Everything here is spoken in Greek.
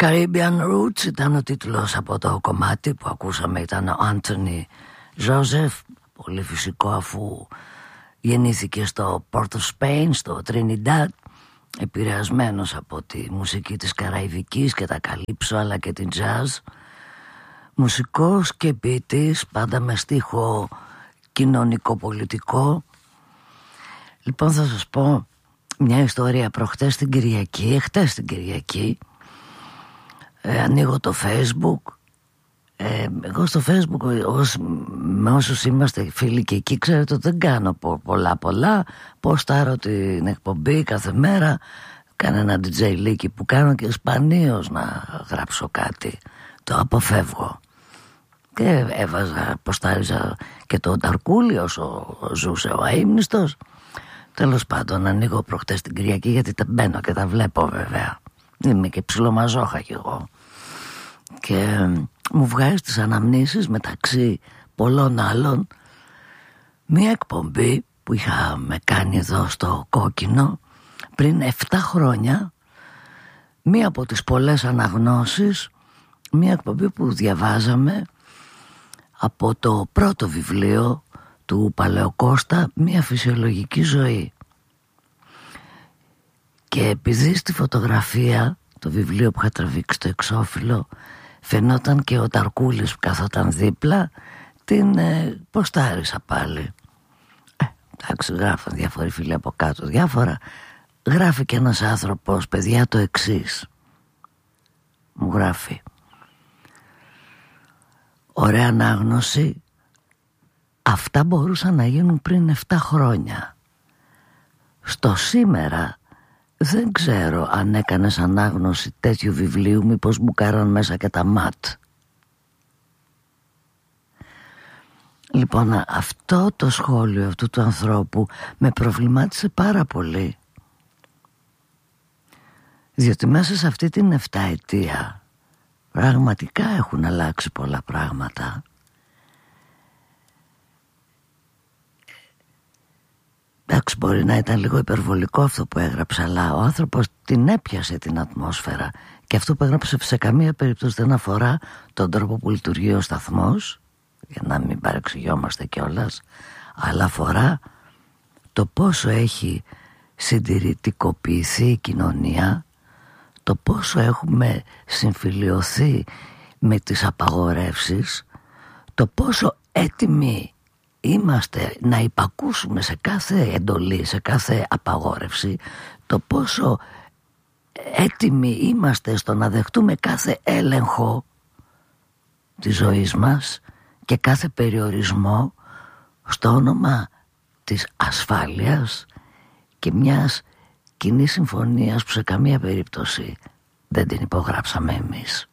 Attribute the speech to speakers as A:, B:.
A: Caribbean Roots ήταν ο τίτλος από το κομμάτι που ακούσαμε. Ήταν ο Άντονι Ζόζεφ, πολύ φυσικό αφού γεννήθηκε στο Port of Spain, στο Trinidad, επηρεασμένος από τη μουσική της Καραϊβικής και τα καλύψω αλλά και την jazz. Μουσικός και ποιητής, πάντα με στίχο κοινωνικό-πολιτικό. Λοιπόν, θα σας πω μια ιστορία. Προχτές την Κυριακή, χτες την Κυριακή, ανοίγω το Facebook. Εγώ στο Facebook, με όσους είμαστε φίλοι και εκεί, ξέρετε ότι δεν κάνω πολλά. Ποστάρω την εκπομπή κάθε μέρα. Κανένα DJ λίκι που κάνω και σπανίως να γράψω κάτι. Το αποφεύγω. Και ποστάριζα και το Ταρκούλι όσο ζούσε ο αείμνηστος. Τέλος πάντων, ανοίγω προχτές την Κυριακή, γιατί τα μπαίνω και τα βλέπω βέβαια. Είμαι και ψιλομαζόχα κι εγώ. Και μου βγάζει τις αναμνήσεις μεταξύ πολλών άλλων μία εκπομπή που είχαμε κάνει εδώ στο Κόκκινο πριν 7 χρόνια. Μία από τις πολλές αναγνώσεις, μία εκπομπή που διαβάζαμε από το πρώτο βιβλίο του Παλαιοκώστα, «Μια φυσιολογική ζωή». Και επειδή στη φωτογραφία, το βιβλίο που είχα τραβήξει στο εξώφυλλο, φαινόταν και ο Ταρκούλης που καθόταν δίπλα, την ποστάρισα πάλι. Εντάξει, γράφαν διάφοροι φίλοι από κάτω διάφορα. Γράφει και ένας άνθρωπος, παιδιά, το εξής. Μου γράφει: ωραία ανάγνωση. Αυτά μπορούσαν να γίνουν πριν 7 χρόνια. Στο σήμερα δεν ξέρω αν έκανες ανάγνωση τέτοιου βιβλίου, μήπως μου κάραν μέσα και τα ματ. Λοιπόν, αυτό το σχόλιο αυτού του ανθρώπου με προβλημάτισε πάρα πολύ. Διότι μέσα σε αυτή την 7ετία πραγματικά έχουν αλλάξει πολλά πράγματα. Εντάξει, μπορεί να ήταν λίγο υπερβολικό αυτό που έγραψε, αλλά ο άνθρωπος την έπιασε την ατμόσφαιρα. Και αυτό που έγραψε σε καμία περίπτωση δεν αφορά τον τρόπο που λειτουργεί ο σταθμός, για να μην παρεξηγιόμαστε κιόλας, αλλά αφορά το πόσο έχει συντηρητικοποιηθεί η κοινωνία, το πόσο έχουμε συμφιλιωθεί με τις απαγορεύσεις, το πόσο έτοιμοι είμαστε να υπακούσουμε σε κάθε εντολή, σε κάθε απαγόρευση, το πόσο έτοιμοι είμαστε στο να δεχτούμε κάθε έλεγχο της ζωής μας και κάθε περιορισμό στο όνομα της ασφάλειας και μιας κοινής συμφωνίας που σε καμία περίπτωση δεν την υπογράψαμε εμείς.